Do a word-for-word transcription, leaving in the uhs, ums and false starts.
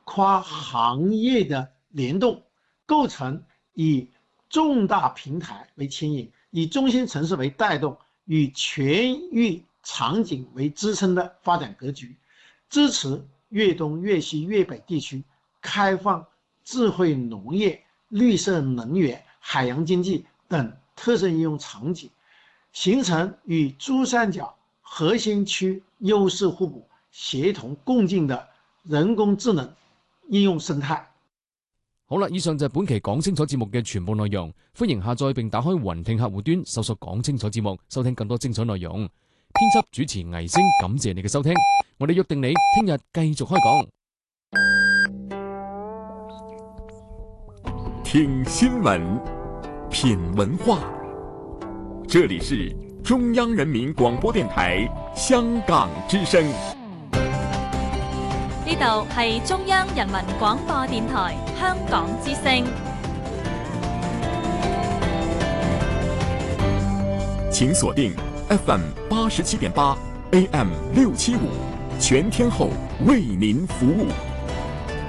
跨行业的联动，构成以重大平台为牵引，以中心城市为带动，以全域场景为支撑的发展格局，支持粤东、粤西、粤北地区开放智慧农业、绿色能源、海洋经济等特色应用场景，形成与珠三角核心区优势互补、协同共进的人工智能應用生態。 好啦，以上就係本期講清楚節目嘅全部內容。歡迎下載並打開雲聽客戶端，搜索講清楚節目，收聽更多精彩內容。編輯主持倪星，感謝你嘅收聽。我哋約定你聽日繼續開講。 聽新聞，品文化，這裡是中央人民廣播電台香港之聲。 呢度係中央人民廣播電台香港之聲。 請鎖定 F M 八十七點八 A M 六七五，全天候為您服務。